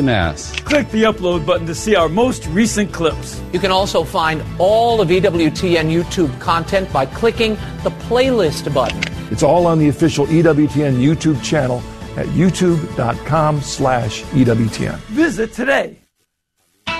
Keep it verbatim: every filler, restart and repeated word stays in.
Mass. Click the upload button to see our most recent clips. You can also find all of E W T N YouTube content by clicking the playlist button. It's all on the official E W T N YouTube channel at youtube.com slash EWTN. Visit today.